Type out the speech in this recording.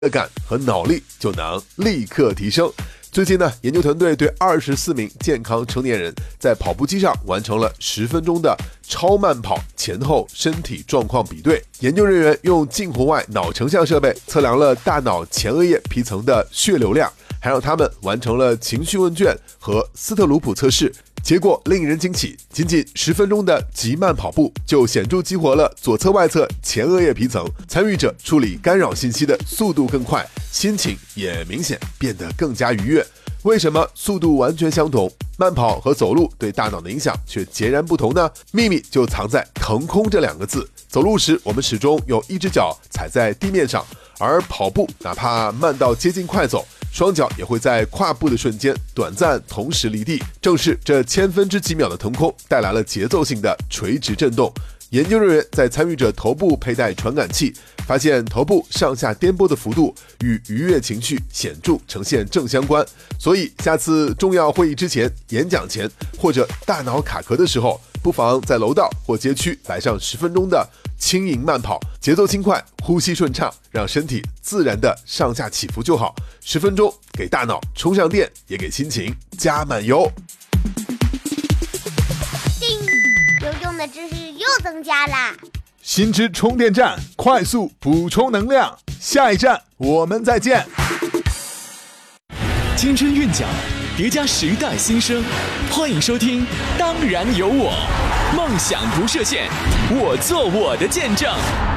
感和脑力就能立刻提升。最近呢，研究团队对24名健康成年人在跑步机上完成了10分钟的超慢跑前后身体状况比对。研究人员用近红外脑成像设备测量了大脑前额叶皮层的血流量，还让他们完成了情绪问卷和斯特鲁普测试。结果令人惊喜，仅仅10分钟的极慢跑步就显著激活了左侧外侧前额叶皮层，参与者处理干扰信息的速度更快，心情也明显变得更加愉悦。为什么速度完全相同，慢跑和走路对大脑的影响却截然不同呢？秘密就藏在腾空这2个字。走路时我们始终有一只脚踩在地面上，而跑步哪怕慢到接近快走，双脚也会在跨步的瞬间短暂同时离地。正是这千分之几秒的腾空带来了节奏性的垂直震动。研究人员在参与者头部佩戴传感器，发现头部上下颠簸的幅度与愉悦情绪显著呈现正相关。所以下次重要会议之前、演讲前或者大脑卡壳的时候，不妨在楼道或街区来上10分钟的轻盈慢跑，节奏轻快，呼吸顺畅，让身体自然的上下起伏就好。10分钟给大脑充上电，也给心情加满油。 有用的知识又增加啦！ 新知充电站，快速补充能量。下一站我们再见。 青春韵脚，叠加时代新生，欢迎收听《当然有我》，梦想不设限，我做我的见证。